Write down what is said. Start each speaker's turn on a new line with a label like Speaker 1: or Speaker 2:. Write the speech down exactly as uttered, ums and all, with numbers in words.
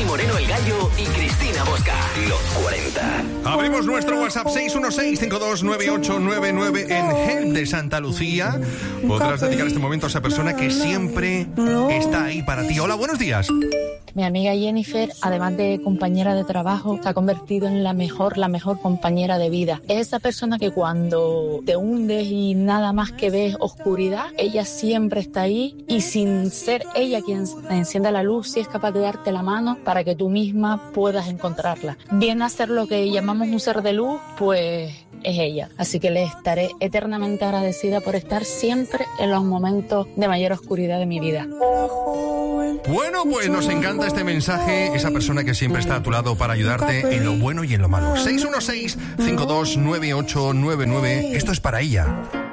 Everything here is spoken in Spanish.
Speaker 1: Moreno el Gallo y Cristina Bosca. Los cuarenta.
Speaker 2: Abrimos nuestro WhatsApp seis uno seis, cinco dos nueve ocho nueve nueve en Help de Santa Lucía. Podrás dedicar este momento a esa persona que siempre está ahí para ti. Hola, buenos días.
Speaker 3: Mi amiga Jennifer, además de compañera de trabajo, se ha convertido en la mejor, la mejor compañera de vida. Es esa persona que cuando te hundes y nada más que ves oscuridad, ella siempre está ahí y sin ser ella quien encienda la luz, sí es capaz de darte la mano para que tú misma puedas encontrarla. Viene a ser lo que llamamos un ser de luz, pues es ella. Así que le estaré eternamente agradecida por estar siempre en los momentos de mayor oscuridad de mi vida.
Speaker 2: Bueno, pues nos encanta este mensaje, esa persona que siempre está a tu lado para ayudarte en lo bueno y en lo malo. seis uno seis, cinco dos nueve ocho nueve nueve, esto es para ella.